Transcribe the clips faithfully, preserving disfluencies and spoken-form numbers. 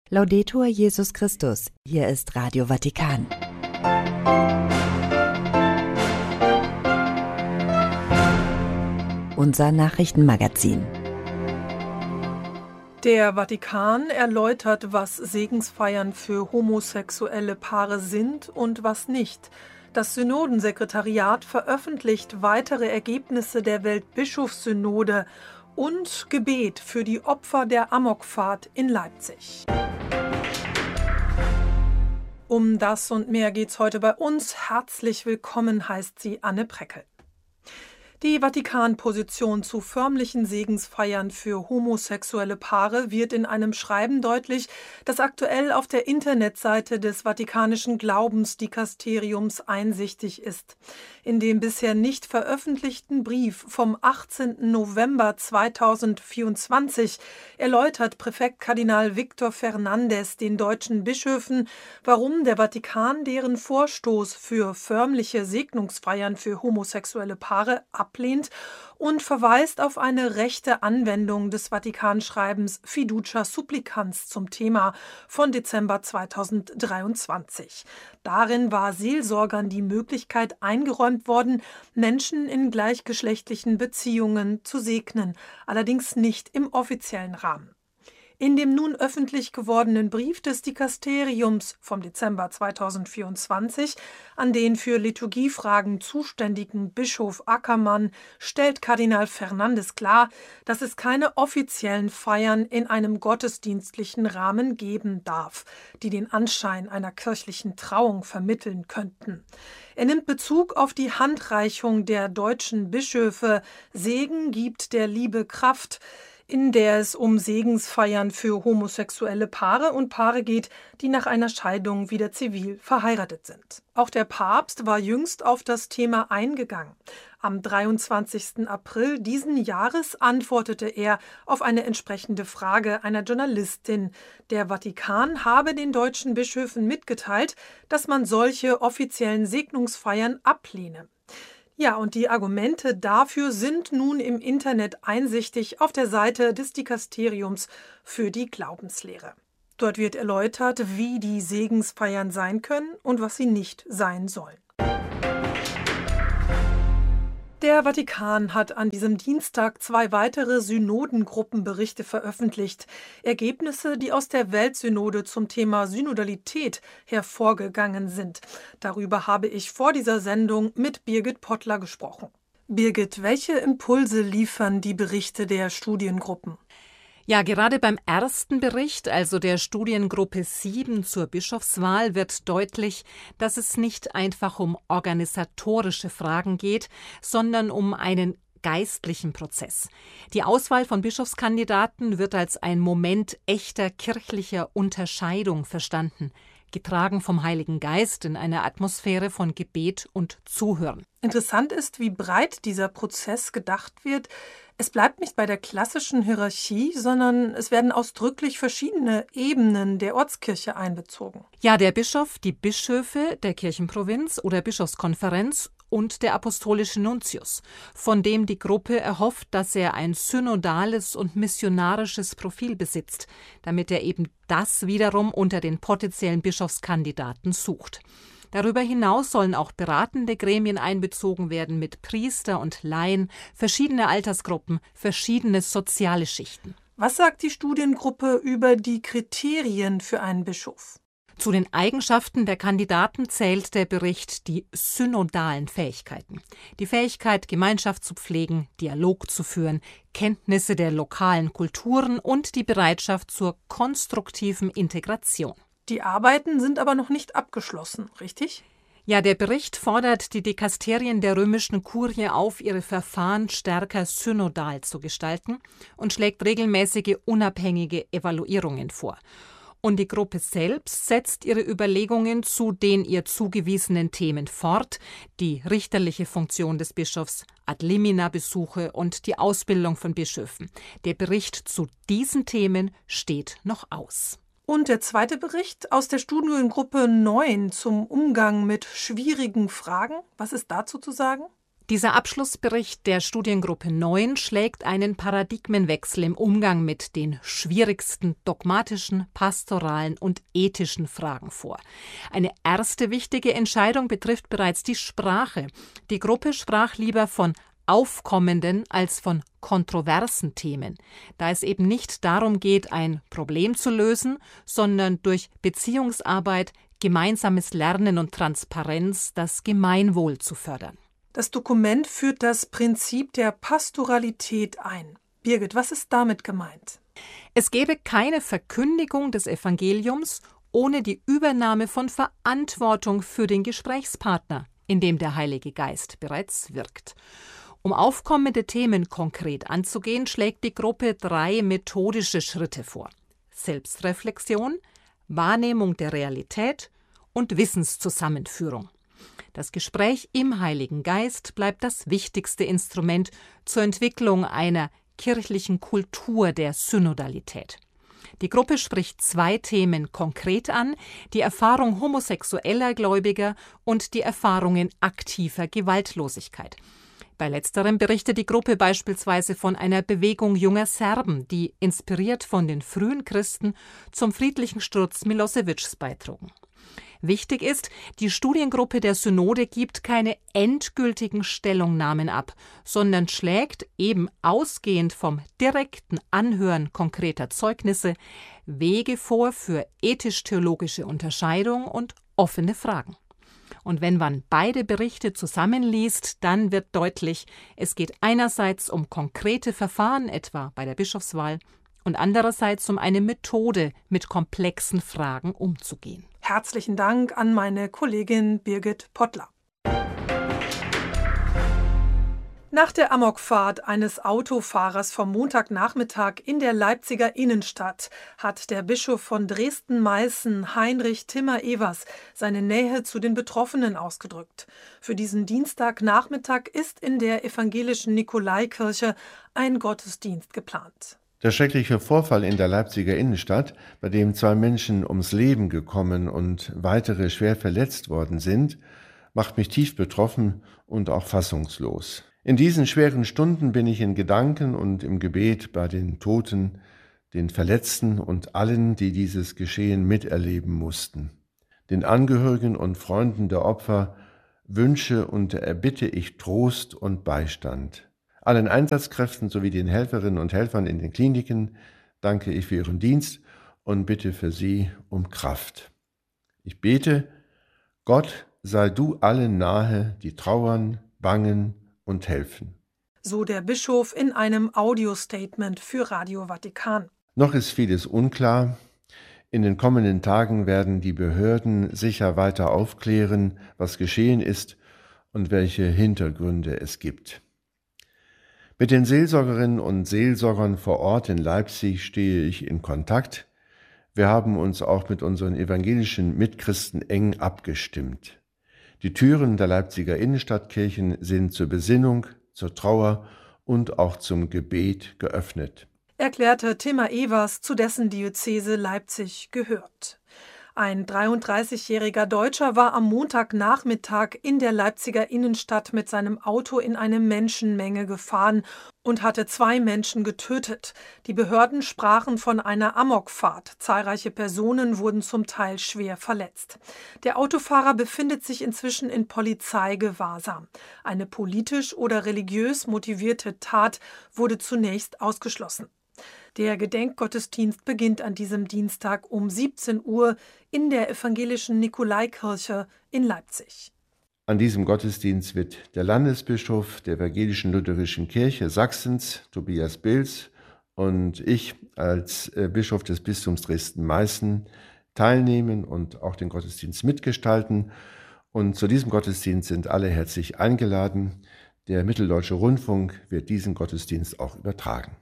Laudetur Jesus Christus, hier ist Radio Vatikan. Unser Nachrichtenmagazin. Der Vatikan erläutert, was Segensfeiern für homosexuelle Paare sind und was nicht. Das Synodensekretariat veröffentlicht weitere Ergebnisse der Weltbischofssynode und Gebet für die Opfer der Amokfahrt in Leipzig. Um das und mehr geht's heute bei uns. Herzlich willkommen, heißt sie Anne Preckel. Die Vatikan-Position zu förmlichen Segensfeiern für homosexuelle Paare wird in einem Schreiben deutlich, das aktuell auf der Internetseite des Vatikanischen Glaubensdikasteriums einsichtig ist. In dem bisher nicht veröffentlichten Brief vom achtzehnten November zweitausendvierundzwanzig erläutert Präfekt Kardinal Victor Fernandes den deutschen Bischöfen, warum der Vatikan deren Vorstoß für förmliche Segnungsfeiern für homosexuelle Paare ablehnt und verweist auf eine rechte Anwendung des Vatikanschreibens Fiducia Supplicans zum Thema von Dezember zweitausenddreiundzwanzig. Darin war Seelsorgern die Möglichkeit eingeräumt worden, Menschen in gleichgeschlechtlichen Beziehungen zu segnen, allerdings nicht im offiziellen Rahmen. In dem nun öffentlich gewordenen Brief des Dikasteriums vom Dezember zweitausendvierundzwanzig an den für Liturgiefragen zuständigen Bischof Ackermann stellt Kardinal Fernandes klar, dass es keine offiziellen Feiern in einem gottesdienstlichen Rahmen geben darf, die den Anschein einer kirchlichen Trauung vermitteln könnten. Er nimmt Bezug auf die Handreichung der deutschen Bischöfe Segen gibt der Liebe Kraft, in der es um Segensfeiern für homosexuelle Paare und Paare geht, die nach einer Scheidung wieder zivil verheiratet sind. Auch der Papst war jüngst auf das Thema eingegangen. Am dreiundzwanzigsten April diesen Jahres antwortete er auf eine entsprechende Frage einer Journalistin. Der Vatikan habe den deutschen Bischöfen mitgeteilt, dass man solche offiziellen Segnungsfeiern ablehne. Ja, und die Argumente dafür sind nun im Internet einsichtig auf der Seite des Dikasteriums für die Glaubenslehre. Dort wird erläutert, wie die Segensfeiern sein können und was sie nicht sein sollen. Der Vatikan hat an diesem Dienstag zwei weitere Synodengruppenberichte veröffentlicht. Ergebnisse, die aus der Weltsynode zum Thema Synodalität hervorgegangen sind. Darüber habe ich vor dieser Sendung mit Birgit Pottler gesprochen. Birgit, welche Impulse liefern die Berichte der Studiengruppen? Ja, gerade beim ersten Bericht, also der Studiengruppe sieben zur Bischofswahl, wird deutlich, dass es nicht einfach um organisatorische Fragen geht, sondern um einen geistlichen Prozess. Die Auswahl von Bischofskandidaten wird als ein Moment echter kirchlicher Unterscheidung verstanden, getragen vom Heiligen Geist in einer Atmosphäre von Gebet und Zuhören. Interessant ist, wie breit dieser Prozess gedacht wird. Es bleibt nicht bei der klassischen Hierarchie, sondern es werden ausdrücklich verschiedene Ebenen der Ortskirche einbezogen. Ja, der Bischof, die Bischöfe der Kirchenprovinz oder Bischofskonferenz und der apostolische Nuntius, von dem die Gruppe erhofft, dass er ein synodales und missionarisches Profil besitzt, damit er eben das wiederum unter den potenziellen Bischofskandidaten sucht. Darüber hinaus sollen auch beratende Gremien einbezogen werden mit Priester und Laien, verschiedene Altersgruppen, verschiedene soziale Schichten. Was sagt die Studiengruppe über die Kriterien für einen Bischof? Zu den Eigenschaften der Kandidaten zählt der Bericht die synodalen Fähigkeiten. Die Fähigkeit, Gemeinschaft zu pflegen, Dialog zu führen, Kenntnisse der lokalen Kulturen und die Bereitschaft zur konstruktiven Integration. Die Arbeiten sind aber noch nicht abgeschlossen, richtig? Ja, der Bericht fordert die Dikasterien der römischen Kurie auf, ihre Verfahren stärker synodal zu gestalten und schlägt regelmäßige unabhängige Evaluierungen vor. Und die Gruppe selbst setzt ihre Überlegungen zu den ihr zugewiesenen Themen fort, die richterliche Funktion des Bischofs, Ad-limina-Besuche und die Ausbildung von Bischöfen. Der Bericht zu diesen Themen steht noch aus. Und der zweite Bericht aus der Studiengruppe neun zum Umgang mit schwierigen Fragen. Was ist dazu zu sagen? Dieser Abschlussbericht der Studiengruppe neun schlägt einen Paradigmenwechsel im Umgang mit den schwierigsten dogmatischen, pastoralen und ethischen Fragen vor. Eine erste wichtige Entscheidung betrifft bereits die Sprache. Die Gruppe sprach lieber von aufkommenden als von kontroversen Themen, da es eben nicht darum geht, ein Problem zu lösen, sondern durch Beziehungsarbeit, gemeinsames Lernen und Transparenz das Gemeinwohl zu fördern. Das Dokument führt das Prinzip der Pastoralität ein. Birgit, was ist damit gemeint? Es gäbe keine Verkündigung des Evangeliums ohne die Übernahme von Verantwortung für den Gesprächspartner, in dem der Heilige Geist bereits wirkt. Um aufkommende Themen konkret anzugehen, schlägt die Gruppe drei methodische Schritte vor: Selbstreflexion, Wahrnehmung der Realität und Wissenszusammenführung. Das Gespräch im Heiligen Geist bleibt das wichtigste Instrument zur Entwicklung einer kirchlichen Kultur der Synodalität. Die Gruppe spricht zwei Themen konkret an: die Erfahrung homosexueller Gläubiger und die Erfahrungen aktiver Gewaltlosigkeit. Bei letzterem berichtet die Gruppe beispielsweise von einer Bewegung junger Serben, die, inspiriert von den frühen Christen, zum friedlichen Sturz Miloševićs beitrugen. Wichtig ist, die Studiengruppe der Synode gibt keine endgültigen Stellungnahmen ab, sondern schlägt, eben ausgehend vom direkten Anhören konkreter Zeugnisse, Wege vor für ethisch-theologische Unterscheidung und offene Fragen. Und wenn man beide Berichte zusammenliest, dann wird deutlich, es geht einerseits um konkrete Verfahren, etwa bei der Bischofswahl, und andererseits um eine Methode, mit komplexen Fragen umzugehen. Herzlichen Dank an meine Kollegin Birgit Pottler. Nach der Amokfahrt eines Autofahrers vom Montagnachmittag in der Leipziger Innenstadt hat der Bischof von Dresden-Meißen, Heinrich Timmer-Evers, seine Nähe zu den Betroffenen ausgedrückt. Für diesen Dienstagnachmittag ist in der evangelischen Nikolaikirche ein Gottesdienst geplant. Der schreckliche Vorfall in der Leipziger Innenstadt, bei dem zwei Menschen ums Leben gekommen und weitere schwer verletzt worden sind, macht mich tief betroffen und auch fassungslos. In diesen schweren Stunden bin ich in Gedanken und im Gebet bei den Toten, den Verletzten und allen, die dieses Geschehen miterleben mussten. Den Angehörigen und Freunden der Opfer wünsche und erbitte ich Trost und Beistand. Allen Einsatzkräften sowie den Helferinnen und Helfern in den Kliniken danke ich für ihren Dienst und bitte für sie um Kraft. Ich bete, Gott, sei du allen nahe, die trauern, bangen und helfen. So der Bischof in einem Audiostatement für Radio Vatikan. Noch ist vieles unklar. In den kommenden Tagen werden die Behörden sicher weiter aufklären, was geschehen ist und welche Hintergründe es gibt. Mit den Seelsorgerinnen und Seelsorgern vor Ort in Leipzig stehe ich in Kontakt. Wir haben uns auch mit unseren evangelischen Mitchristen eng abgestimmt. Die Türen der Leipziger Innenstadtkirchen sind zur Besinnung, zur Trauer und auch zum Gebet geöffnet, erklärte Timmer-Evers, zu dessen Diözese Leipzig gehört. Ein dreiunddreißigjähriger Deutscher war am Montagnachmittag in der Leipziger Innenstadt mit seinem Auto in eine Menschenmenge gefahren und hatte zwei Menschen getötet. Die Behörden sprachen von einer Amokfahrt. Zahlreiche Personen wurden zum Teil schwer verletzt. Der Autofahrer befindet sich inzwischen in Polizeigewahrsam. Eine politisch oder religiös motivierte Tat wurde zunächst ausgeschlossen. Der Gedenkgottesdienst beginnt an diesem Dienstag um siebzehn Uhr in der evangelischen Nikolaikirche in Leipzig. An diesem Gottesdienst wird der Landesbischof der Evangelischen Lutherischen Kirche Sachsens, Tobias Bilz, und ich als Bischof des Bistums Dresden-Meißen teilnehmen und auch den Gottesdienst mitgestalten. Und zu diesem Gottesdienst sind alle herzlich eingeladen. Der Mitteldeutsche Rundfunk wird diesen Gottesdienst auch übertragen.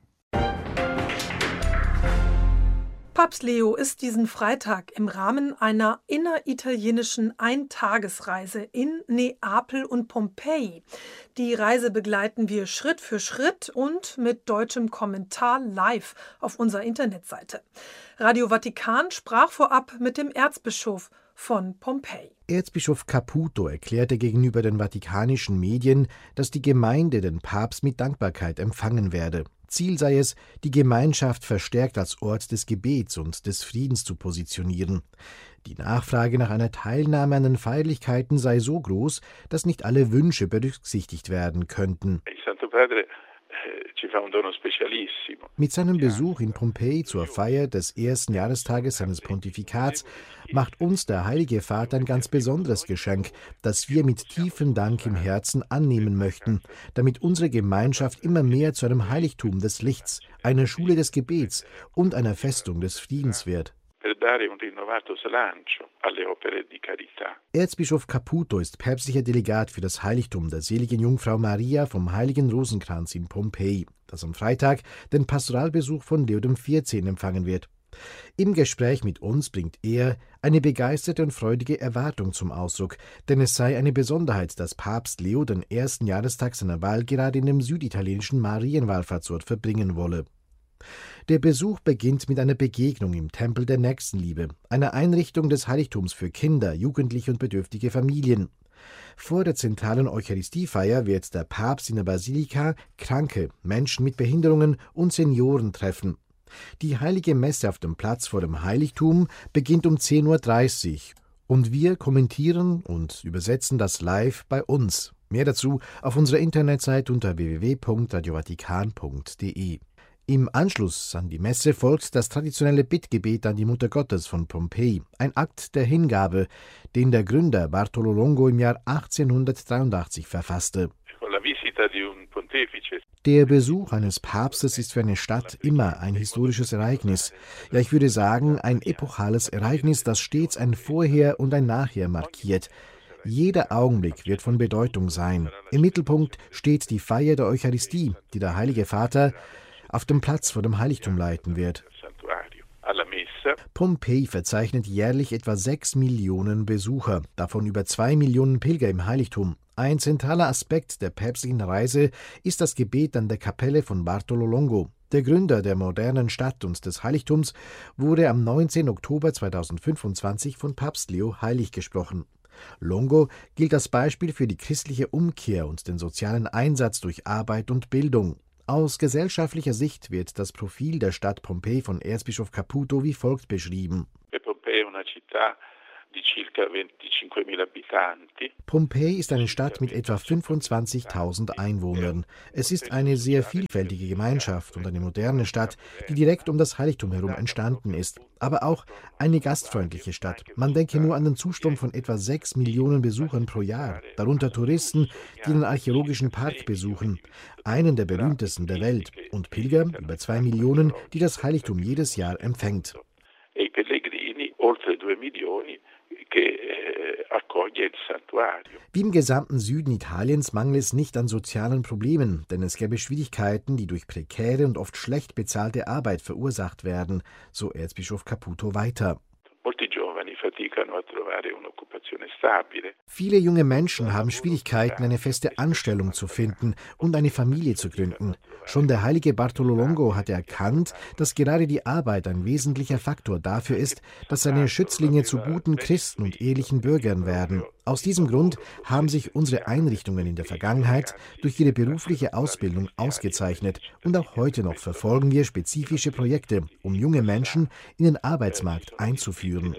Papst Leo ist diesen Freitag im Rahmen einer inneritalienischen Eintagesreise in Neapel und Pompeji. Die Reise begleiten wir Schritt für Schritt und mit deutschem Kommentar live auf unserer Internetseite. Radio Vatikan sprach vorab mit dem Erzbischof von Pompeji. Erzbischof Caputo erklärte gegenüber den vatikanischen Medien, dass die Gemeinde den Papst mit Dankbarkeit empfangen werde. Ziel sei es, die Gemeinschaft verstärkt als Ort des Gebets und des Friedens zu positionieren. Die Nachfrage nach einer Teilnahme an den Feierlichkeiten sei so groß, dass nicht alle Wünsche berücksichtigt werden könnten. Mit seinem Besuch in Pompeji zur Feier des ersten Jahrestages seines Pontifikats macht uns der Heilige Vater ein ganz besonderes Geschenk, das wir mit tiefem Dank im Herzen annehmen möchten, damit unsere Gemeinschaft immer mehr zu einem Heiligtum des Lichts, einer Schule des Gebets und einer Festung des Friedens wird. Erzbischof Caputo ist päpstlicher Delegat für das Heiligtum der seligen Jungfrau Maria vom Heiligen Rosenkranz in Pompeji, das am Freitag den Pastoralbesuch von Leo der vierzehnten. empfangen wird. Im Gespräch mit uns bringt er eine begeisterte und freudige Erwartung zum Ausdruck, denn es sei eine Besonderheit, dass Papst Leo den ersten Jahrestag seiner Wahl gerade in dem süditalienischen Marienwallfahrtsort verbringen wolle. Der Besuch beginnt mit einer Begegnung im Tempel der Nächstenliebe, einer Einrichtung des Heiligtums für Kinder, Jugendliche und bedürftige Familien. Vor der zentralen Eucharistiefeier wird der Papst in der Basilika Kranke, Menschen mit Behinderungen und Senioren treffen. Die heilige Messe auf dem Platz vor dem Heiligtum beginnt um zehn Uhr dreißig und wir kommentieren und übersetzen das live bei uns. Mehr dazu auf unserer Internetseite unter w w w punkt radio vatikan punkt d e. Im Anschluss an die Messe folgt das traditionelle Bittgebet an die Mutter Gottes von Pompeji, ein Akt der Hingabe, den der Gründer Bartolo Longo im Jahr achtzehnhundertdreiundachtzig verfasste. Der Besuch eines Papstes ist für eine Stadt immer ein historisches Ereignis. Ja, ich würde sagen, ein epochales Ereignis, das stets ein Vorher und ein Nachher markiert. Jeder Augenblick wird von Bedeutung sein. Im Mittelpunkt steht die Feier der Eucharistie, die der Heilige Vater auf dem Platz vor dem Heiligtum leiten wird. Pompeji verzeichnet jährlich etwa sechs Millionen Besucher, davon über zwei Millionen Pilger im Heiligtum. Ein zentraler Aspekt der päpstlichen Reise ist das Gebet an der Kapelle von Bartolo Longo. Der Gründer der modernen Stadt und des Heiligtums wurde am neunzehnten Oktober zweitausendfünfundzwanzig von Papst Leo heilig gesprochen. Longo gilt als Beispiel für die christliche Umkehr und den sozialen Einsatz durch Arbeit und Bildung. Aus gesellschaftlicher Sicht wird das Profil der Stadt Pompeji von Erzbischof Caputo wie folgt beschrieben. Pompeji ist eine Stadt mit etwa fünfundzwanzigtausend Einwohnern. Es ist eine sehr vielfältige Gemeinschaft und eine moderne Stadt, die direkt um das Heiligtum herum entstanden ist. Aber auch eine gastfreundliche Stadt. Man denke nur an den Zustrom von etwa sechs Millionen Besuchern pro Jahr, darunter Touristen, die den archäologischen Park besuchen, einen der berühmtesten der Welt, und Pilger, über zwei Millionen, die das Heiligtum jedes Jahr empfängt. Wie im gesamten Süden Italiens mangelt es nicht an sozialen Problemen, denn es gäbe Schwierigkeiten, die durch prekäre und oft schlecht bezahlte Arbeit verursacht werden, so Erzbischof Caputo weiter. Viele junge Menschen haben Schwierigkeiten, eine feste Anstellung zu finden und eine Familie zu gründen. Schon der heilige Bartolo Longo hatte erkannt, dass gerade die Arbeit ein wesentlicher Faktor dafür ist, dass seine Schützlinge zu guten Christen und ehrlichen Bürgern werden. Aus diesem Grund haben sich unsere Einrichtungen in der Vergangenheit durch ihre berufliche Ausbildung ausgezeichnet und auch heute noch verfolgen wir spezifische Projekte, um junge Menschen in den Arbeitsmarkt einzuführen.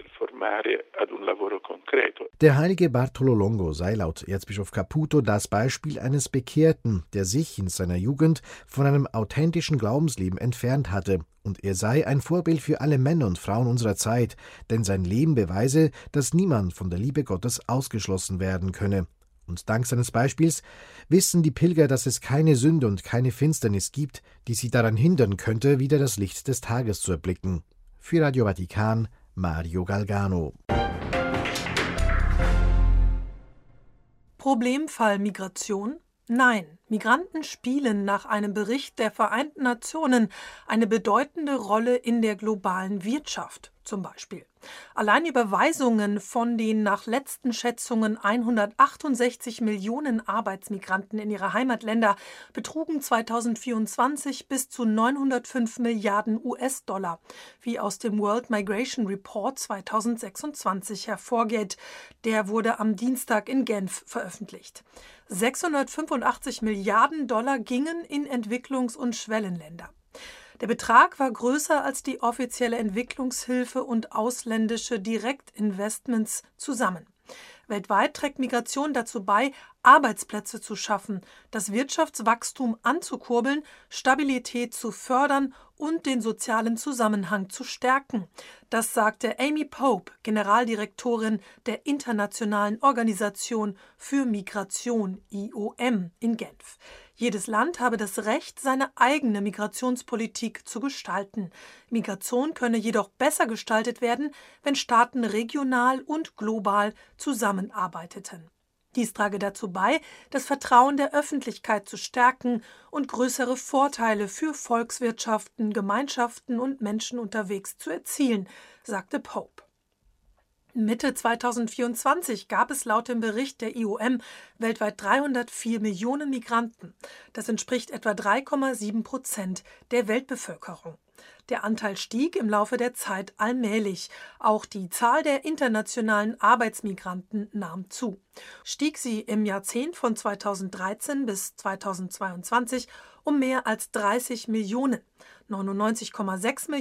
Der heilige Bartolo Longo sei laut Erzbischof Caputo das Beispiel eines Bekehrten, der sich in seiner Jugend von einem authentischen Glaubensleben entfernt hatte. Und er sei ein Vorbild für alle Männer und Frauen unserer Zeit, denn sein Leben beweise, dass niemand von der Liebe Gottes ausgeschlossen werden könne. Und dank seines Beispiels wissen die Pilger, dass es keine Sünde und keine Finsternis gibt, die sie daran hindern könnte, wieder das Licht des Tages zu erblicken. Für Radio Vatikan, Mario Galgano. Problemfall Migration? Nein, Migranten spielen nach einem Bericht der Vereinten Nationen eine bedeutende Rolle in der globalen Wirtschaft. zum Beispiel. Allein Überweisungen von den nach letzten Schätzungen hundertachtundsechzig Millionen Arbeitsmigranten in ihre Heimatländer betrugen zweitausendvierundzwanzig bis zu neunhundertfünf Milliarden U S-Dollar, wie aus dem World Migration Report zweitausendsechsundzwanzig hervorgeht. Der wurde am Dienstag in Genf veröffentlicht. sechshundertfünfundachtzig Milliarden Dollar gingen in Entwicklungs- und Schwellenländer. Der Betrag war größer als die offizielle Entwicklungshilfe und ausländische Direktinvestments zusammen. Weltweit trägt Migration dazu bei, Arbeitsplätze zu schaffen, das Wirtschaftswachstum anzukurbeln, Stabilität zu fördern und den sozialen Zusammenhang zu stärken. Das sagte Amy Pope, Generaldirektorin der Internationalen Organisation für Migration I O M in Genf. Jedes Land habe das Recht, seine eigene Migrationspolitik zu gestalten. Migration könne jedoch besser gestaltet werden, wenn Staaten regional und global zusammenarbeiteten. Dies trage dazu bei, das Vertrauen der Öffentlichkeit zu stärken und größere Vorteile für Volkswirtschaften, Gemeinschaften und Menschen unterwegs zu erzielen, sagte Pope. Mitte zweitausendvierundzwanzig gab es laut dem Bericht der I O M weltweit dreihundertvier Millionen Migranten. Das entspricht etwa drei Komma sieben Prozent der Weltbevölkerung. Der Anteil stieg im Laufe der Zeit allmählich. Auch die Zahl der internationalen Arbeitsmigranten nahm zu. Stieg sie im Jahrzehnt von zweitausenddreizehn bis zweitausendzweiundzwanzig um mehr als dreißig Millionen. neunundneunzig Komma sechs Millionen